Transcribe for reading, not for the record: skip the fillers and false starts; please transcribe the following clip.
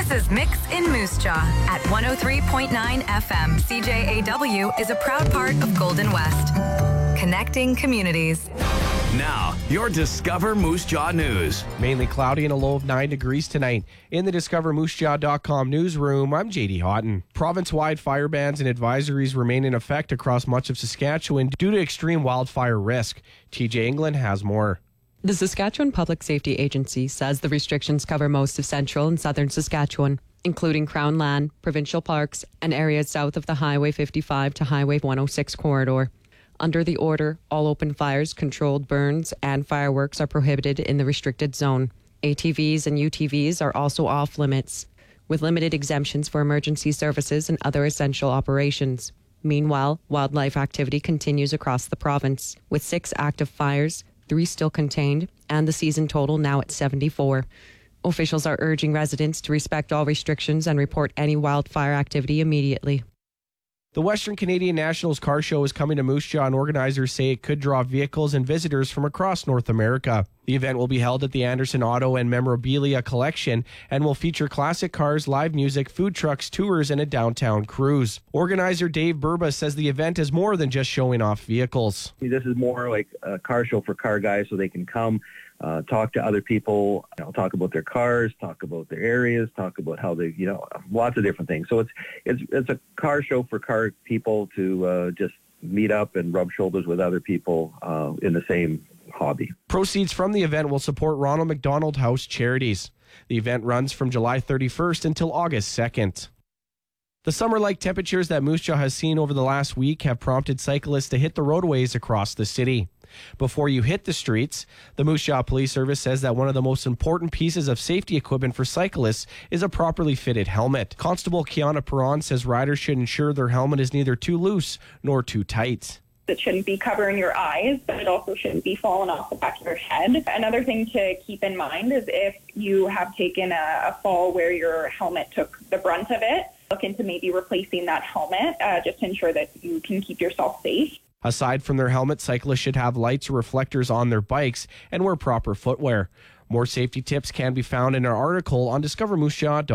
This is Mix in Moose Jaw at 103.9 FM. CJAW is a proud part of Golden West. Connecting communities. Now, your Discover Moose Jaw news. Mainly cloudy and a low of 9 degrees tonight. In the DiscoverMooseJaw.com newsroom, I'm JD Houghton. Province-wide fire bans and advisories remain in effect across much of Saskatchewan due to extreme wildfire risk. TJ England has more. The Saskatchewan Public Safety Agency says the restrictions cover most of central and southern Saskatchewan, including Crown Land, provincial parks, and areas south of the Highway 55 to Highway 106 corridor. Under the order, all open fires, controlled burns, and fireworks are prohibited in the restricted zone. ATVs and UTVs are also off limits, with limited exemptions for emergency services and other essential operations. Meanwhile, wildlife activity continues across the province, with 6 active fires, 3 still contained, and the season total now at 74. Officials are urging residents to respect all restrictions and report any wildfire activity immediately. The Western Canadian Nationals Car Show is coming to Moose Jaw, and organizers say it could draw vehicles and visitors from across North America. The event will be held at the Anderson Auto and Memorabilia Collection and will feature classic cars, live music, food trucks, tours, and a downtown cruise. Organizer Dave Burba says the event is more than just showing off vehicles. This is more like a car show for car guys, so they can come talk to other people, talk about their cars, talk about their areas, talk about how they, lots of different things. So it's a car show for car people to just meet up and rub shoulders with other people in the same hobby. Proceeds from the event will support Ronald McDonald House charities. The event runs from July 31st until August 2nd. The summer-like temperatures that Moose Jaw has seen over the last week have prompted cyclists to hit the roadways across the city. Before you hit the streets, the Moose Jaw Police Service says that one of the most important pieces of safety equipment for cyclists is a properly fitted helmet. Constable Kiana Perron says riders should ensure their helmet is neither too loose nor too tight. It shouldn't be covering your eyes, but it also shouldn't be falling off the back of your head. Another thing to keep in mind is if you have taken a fall where your helmet took the brunt of it, look into maybe replacing that helmet just to ensure that you can keep yourself safe. Aside from their helmet, cyclists should have lights or reflectors on their bikes and wear proper footwear. More safety tips can be found in our article on discovermoosejaw.com.